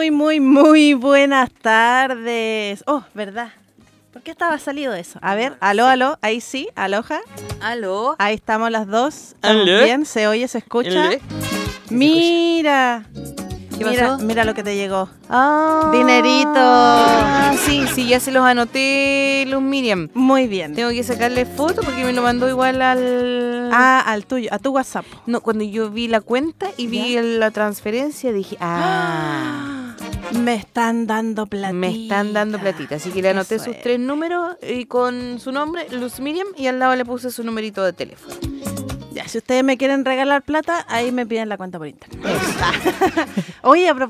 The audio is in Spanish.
muy buenas tardes. Oh, ¿verdad? ¿Por qué estaba salido eso? A ver, aló, ahí sí, aloja. Aló. Ahí estamos las dos. ¿Estamos bien? ¿Se oye, se escucha? Mira. ¿Qué pasó? Mira lo que te llegó. Ah, Dinerito. Sí, ya se los anoté, Luz Miriam. Muy bien. Tengo que sacarle foto porque me lo mandó igual al... Al tuyo, a tu WhatsApp. No, cuando yo vi la cuenta y vi la transferencia, dije, me están dando platita. Me están dando platita. Así que le anoté sus 3 números y con su nombre, Luz Miriam, y al lado le puse su numerito de teléfono. Ya, si ustedes me quieren regalar plata, ahí me piden la cuenta por internet. Oye, a propósito